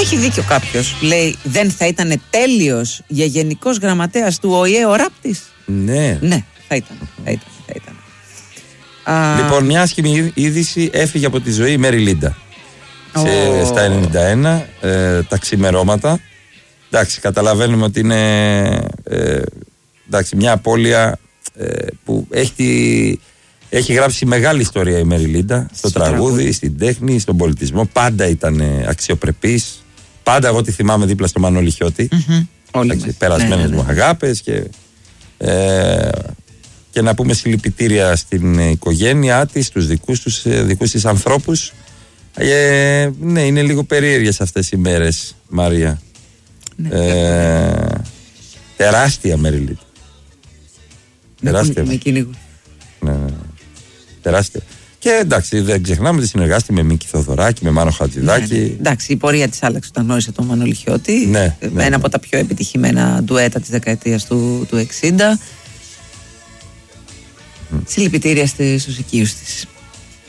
Έχει δίκιο κάποιος. Λέει, δεν θα ήταν τέλειος για γενικός γραμματέας του ΟΗΕ ο Ράπτης? Ναι. Ναι, θα ήταν. Λοιπόν, μια άσχημη είδηση, έφυγε από τη ζωή η Μέρι Λίντα. Στα 91, τα ξημερώματα. Εντάξει, καταλαβαίνουμε ότι είναι μια απώλεια που έχει γράψει μεγάλη ιστορία η Μέρι Λίντα. Στο τραγούδι, στην τέχνη, στον πολιτισμό. Πάντα ήταν αξιοπρεπής. Πάντα εγώ τη θυμάμαι δίπλα στο Μανώλη Χιώτη. Περασμένες μου αγάπες και να πούμε συλληπιτήρια στην οικογένειά της, στους δικούς της ανθρώπους. Ναι, είναι λίγο περίεργες αυτές οι μέρες, Μαρία. Τεράστια Μέρι Λίντα. Τεράστια. Ναι. Τεράστια. Και εντάξει, δεν ξεχνάμε ότι συνεργάστηκε με Μίκη Θοδωράκη, με Μάνο Χατζηδάκη. Ναι. Εντάξει, η πορεία της άλλαξε όταν γνώρισε τον Μανώλη Χιώτη. Ένα από τα πιο επιτυχημένα ντουέτα της δεκαετίας του 60. Συλληπιτήρια στους οικείους της.